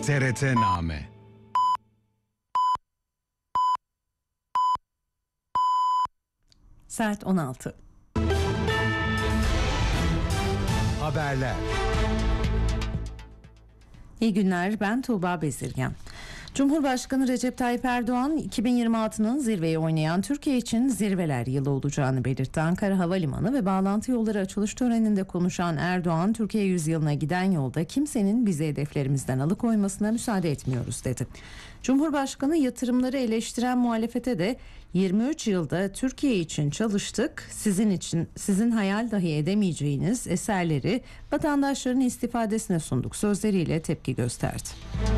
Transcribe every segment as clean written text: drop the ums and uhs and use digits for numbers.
TRT-Name. Saat 16. Haberler. İyi günler, ben Tuğba Bezirgen. Cumhurbaşkanı Recep Tayyip Erdoğan 2026'nın zirveyi oynayan Türkiye için zirveler yılı olacağını belirtti. Ankara Havalimanı ve bağlantı yolları açılış töreninde konuşan Erdoğan, Türkiye yüzyılına giden yolda kimsenin bizi hedeflerimizden alıkoymasına müsaade etmiyoruz dedi. Cumhurbaşkanı yatırımları eleştiren muhalefete de 23 yılda Türkiye için çalıştık, sizin hayal dahi edemeyeceğiniz eserleri vatandaşların istifadesine sunduk sözleriyle tepki gösterdi.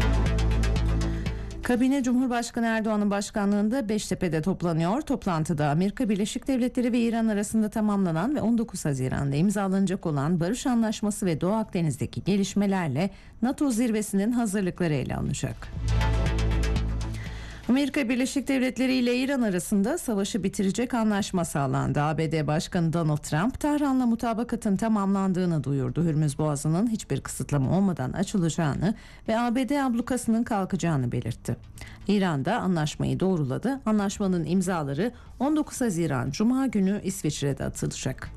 Kabine Cumhurbaşkanı Erdoğan'ın başkanlığında Beştepe'de toplanıyor. Toplantıda Amerika Birleşik Devletleri ve İran arasında tamamlanan ve 19 Haziran'da imzalanacak olan Barış Anlaşması ve Doğu Akdeniz'deki gelişmelerle NATO zirvesinin hazırlıkları ele alınacak. Amerika Birleşik Devletleri ile İran arasında savaşı bitirecek anlaşma sağlandı. ABD Başkanı Donald Trump, Tahran'la mutabakatın tamamlandığını duyurdu. Hürmüz Boğazı'nın hiçbir kısıtlama olmadan açılacağını ve ABD ablukasının kalkacağını belirtti. İran da anlaşmayı doğruladı. Anlaşmanın imzaları 19 Haziran Cuma günü İsviçre'de atılacak.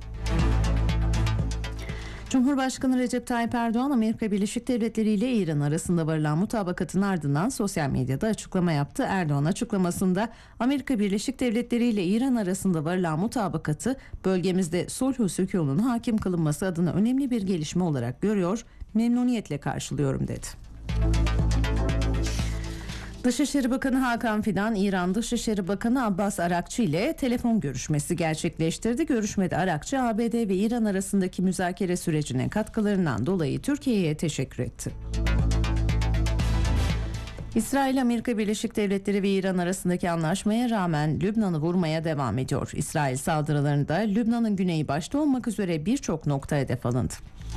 Cumhurbaşkanı Recep Tayyip Erdoğan, Amerika Birleşik Devletleri ile İran arasında varılan mutabakatın ardından sosyal medyada açıklama yaptı. Erdoğan açıklamasında Amerika Birleşik Devletleri ile İran arasında varılan mutabakatı bölgemizde sulh sükununun hakim kılınması adına önemli bir gelişme olarak görüyor, memnuniyetle karşılıyorum dedi. Dışişleri Bakanı Hakan Fidan, İran Dışişleri Bakanı Abbas Arakçı ile telefon görüşmesi gerçekleştirdi. Görüşmede Arakçı, ABD ve İran arasındaki müzakere sürecine katkılarından dolayı Türkiye'ye teşekkür etti. İsrail, Amerika Birleşik Devletleri ve İran arasındaki anlaşmaya rağmen Lübnan'ı vurmaya devam ediyor. İsrail saldırılarında Lübnan'ın güneyi başta olmak üzere birçok nokta hedef alındı.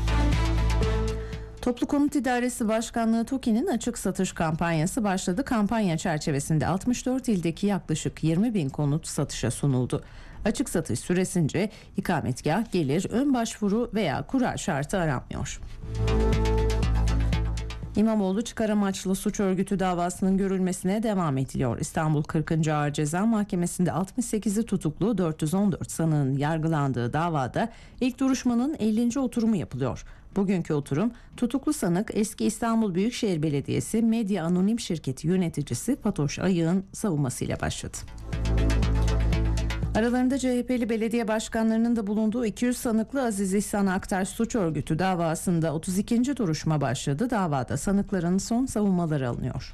Toplu Konut İdaresi Başkanlığı TOKİ'nin açık satış kampanyası başladı. Kampanya çerçevesinde 64 ildeki yaklaşık 20 bin konut satışa sunuldu. Açık satış süresince ikametgah, gelir, ön başvuru veya kura şartı aranmıyor. İmamoğlu çıkar amaçlı suç örgütü davasının görülmesine devam ediliyor. İstanbul 40. Ağır Ceza Mahkemesi'nde 68'i tutuklu 414 sanığın yargılandığı davada ilk duruşmanın 50. oturumu yapılıyor. Bugünkü oturum tutuklu sanık eski İstanbul Büyükşehir Belediyesi Medya Anonim Şirketi yöneticisi Fatoş Ayık'ın savunmasıyla başladı. Aralarında CHP'li belediye başkanlarının da bulunduğu 200 sanıklı Aziz İhsan Aktaş suç örgütü davasında 32. duruşma başladı. Davada sanıkların son savunmaları alınıyor.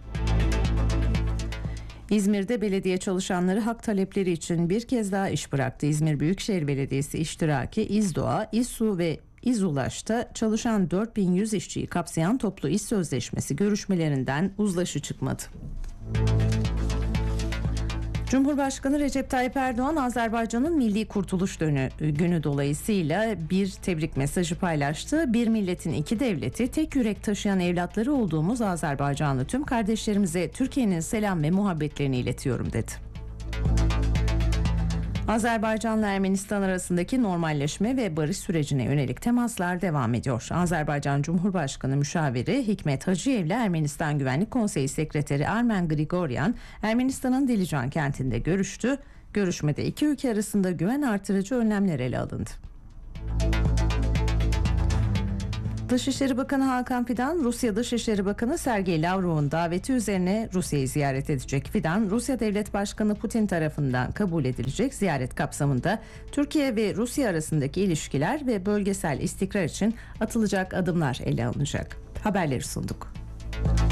İzmir'de belediye çalışanları hak talepleri için bir kez daha iş bıraktı. İzmir Büyükşehir Belediyesi iştiraki İzdoğa, İzsu ve İzulaş'ta çalışan 4100 işçiyi kapsayan toplu iş sözleşmesi görüşmelerinden uzlaşı çıkmadı. Cumhurbaşkanı Recep Tayyip Erdoğan, Azerbaycan'ın Milli Kurtuluş Günü dolayısıyla bir tebrik mesajı paylaştı. Bir milletin iki devleti, tek yürek taşıyan evlatları olduğumuz Azerbaycanlı tüm kardeşlerimize Türkiye'nin selam ve muhabbetlerini iletiyorum dedi. Azerbaycan'la Ermenistan arasındaki normalleşme ve barış sürecine yönelik temaslar devam ediyor. Azerbaycan Cumhurbaşkanı Müşaviri Hikmet Hacıyev ile Ermenistan Güvenlik Konseyi Sekreteri Armen Grigoryan, Ermenistan'ın Dilican kentinde görüştü. Görüşmede iki ülke arasında güven artırıcı önlemler ele alındı. Dışişleri Bakanı Hakan Fidan, Rusya Dışişleri Bakanı Sergey Lavrov'un daveti üzerine Rusya'yı ziyaret edecek. Fidan, Rusya Devlet Başkanı Putin tarafından kabul edilecek ziyaret kapsamında Türkiye ve Rusya arasındaki ilişkiler ve bölgesel istikrar için atılacak adımlar ele alınacak. Haberleri sunduk.